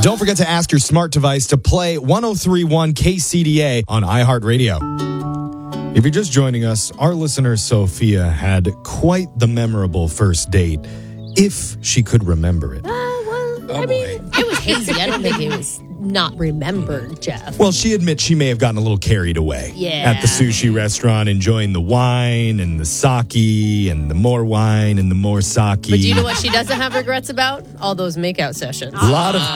Don't forget to ask your smart device to play 103.1 KCDA on iHeartRadio. If you're just joining us, our listener Sophia had quite the memorable first date, if she could remember it. It was hazy. I don't think it was not remembered, Jeff. Well, she admits she may have gotten a little carried away at the sushi restaurant, enjoying the wine and the sake and the more wine and the more sake. But do you know what she doesn't have regrets about? All those makeout sessions. A lot of